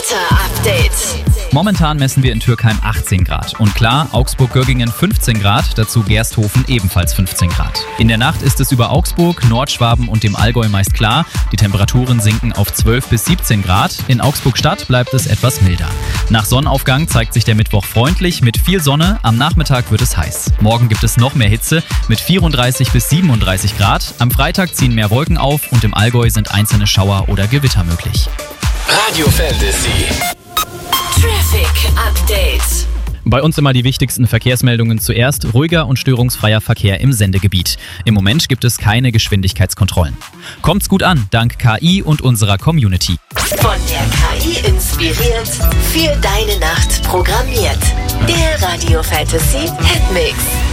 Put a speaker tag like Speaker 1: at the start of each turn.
Speaker 1: Wetter-Update.
Speaker 2: Momentan messen wir in Türkheim 18 Grad. Und klar, Augsburg-Göggingen 15 Grad, dazu Gersthofen ebenfalls 15 Grad. In der Nacht ist es über Augsburg, Nordschwaben und dem Allgäu meist klar. Die Temperaturen sinken auf 12 bis 17 Grad. In Augsburg-Stadt bleibt es etwas milder. Nach Sonnenaufgang zeigt sich der Mittwoch freundlich mit viel Sonne. Am Nachmittag wird es heiß. Morgen gibt es noch mehr Hitze mit 34 bis 37 Grad. Am Freitag ziehen mehr Wolken auf und im Allgäu sind einzelne Schauer oder Gewitter möglich.
Speaker 3: Radio Fantasy.
Speaker 1: Traffic Update.
Speaker 2: Bei uns immer die wichtigsten Verkehrsmeldungen zuerst. Ruhiger und störungsfreier Verkehr im Sendegebiet. Im Moment gibt es keine Geschwindigkeitskontrollen. Kommt's gut an, dank KI und unserer Community.
Speaker 1: Von der KI inspiriert, für deine Nacht programmiert. Der Radio Fantasy Hitmix.